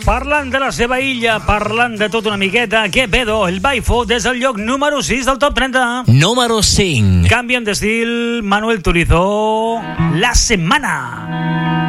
Parlant de la seva illa, parlant de tot una miqueta, que pedo, el Baifo des del lloc número 6 del top 30. Número 5. Canvien d'estil, Manuel Turizo, La Setmana.